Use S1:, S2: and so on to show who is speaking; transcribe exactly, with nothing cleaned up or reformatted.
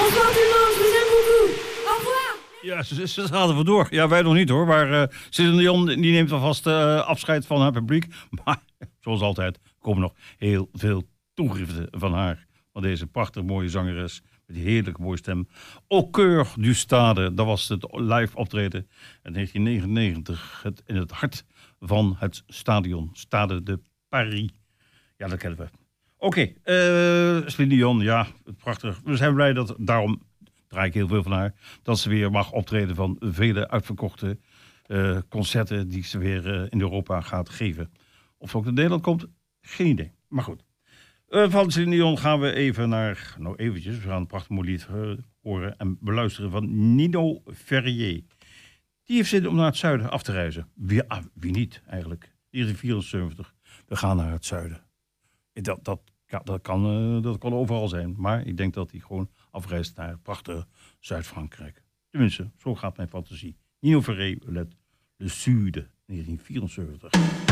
S1: Bonsoir tout le monde, je vous aime beaucoup. Au revoir.
S2: Ja, ze, ze gaat er vandoor. Ja, wij nog niet hoor. Maar uh, Celine Dion die neemt alvast uh, afscheid van haar publiek. Maar zoals altijd komen nog heel veel toegiften van haar. Van deze prachtig mooie zangeres. Met die heerlijke mooie stem. Au cœur du stade. Dat was het live optreden in negentien negenennegentig. Het, in het hart van het stadion. Stade de Paris. Ja, dat kennen we. Oké, okay, uh, Celine Dion. Ja, prachtig. We zijn blij dat daarom... draai ik heel veel van haar, dat ze weer mag optreden van vele uitverkochte uh, concerten die ze weer uh, in Europa gaat geven. Of ze ook naar Nederland komt, geen idee. Maar goed. Uh, van Celine Dion gaan we even naar, nou eventjes, we gaan een prachtig mooi lied uh, horen en beluisteren van Nino Ferrier. Die heeft zin om naar het zuiden af te reizen. Wie, ah, wie niet eigenlijk? negentien vierenzeventig. We gaan naar het zuiden. Dat, dat, ja, dat, kan, uh, dat kan overal zijn, maar ik denk dat hij gewoon afreist naar prachtige Zuid-Frankrijk. Tenminste, zo gaat mijn fantasie. Nino Ferré, Le Sud, negentien vierenzeventig.